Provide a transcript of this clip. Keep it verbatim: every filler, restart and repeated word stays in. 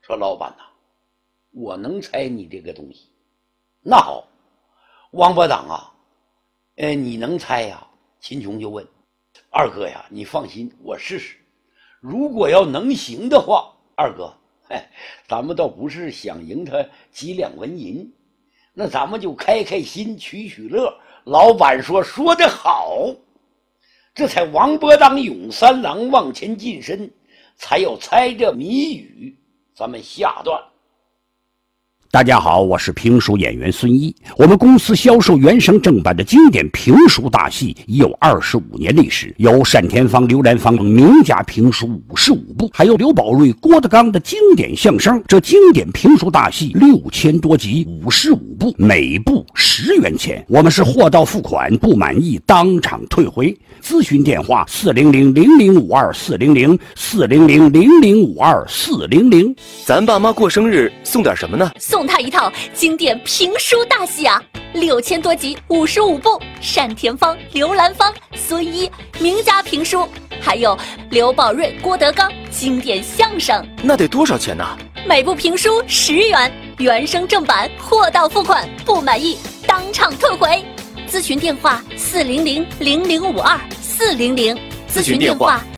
说老板呐，我能拆你这个东西。那好，王八党啊，呃，你能拆呀？秦琼就问二哥呀，你放心，我试试。如果要能行的话，二哥，嘿，咱们倒不是想赢他几两纹银，那咱们就开开心，取取乐。老板说说得好，这才王八党勇三郎往前近身，才要猜这谜语。咱们下段。 大家好，我是评书演员孙一。我们公司销售原声正版的经典评书大戏已有二十五年历史，有单田芳、刘兰芳等名家评书五十五部，还有刘宝瑞、郭德纲的经典相声。这经典评书大戏六千多集，五十五部，每部十元钱。我们是货到付款，不满意当场退回。咨询电话：四零零零零五二四零零四零零零零五二四零零。 咱爸妈过生日送点什么呢？ 送他一套经典评书大戏啊，六千多集，五十五部，单田芳、刘兰芳、孙一名家评书，还有刘宝瑞、郭德纲经典相声。 那得多少钱呢？ 每部评书十元，原声正版，货到付款，不满意当场退回。咨询电话：四零零零零五二四零零。咨询电话：